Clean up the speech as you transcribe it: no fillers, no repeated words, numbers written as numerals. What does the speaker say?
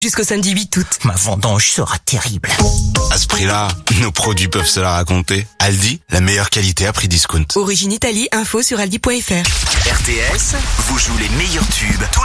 Jusqu'au samedi 8 août. Ma vendange sera terrible. À ce prix-là, nos produits peuvent se la raconter. Aldi, la meilleure qualité à prix discount. Origine Italie, info sur aldi.fr. RTS vous joue les meilleurs tubes.